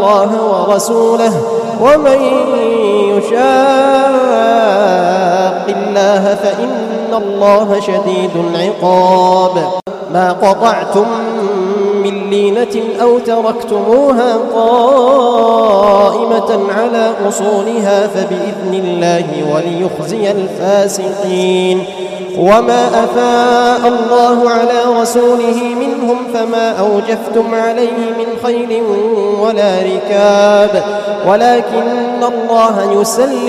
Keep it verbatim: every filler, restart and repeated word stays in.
الله ورسوله ومن يشاق الله فإن الله شديد العقاب. ما قطعتم من لينة أو تركتموها قائمة على أصولها فبإذن الله وليخزي الفاسقين. وما أفاء الله على رسوله منهم فما أوجفتم عليه من خيل ولا ركاب ولكن الله يسلم